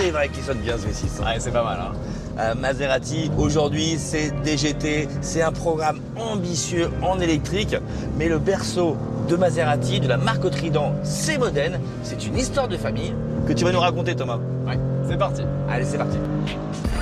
C'est vrai qu'il sonne bien ce V6. Ouais, c'est pas mal, hein. Maserati, aujourd'hui, c'est DGT. C'est un programme ambitieux en électrique. Mais le berceau de Maserati, de la marque au Trident, c'est Modène. C'est une histoire de famille que tu vas nous raconter, Thomas. Ouais, c'est parti. Allez, c'est parti.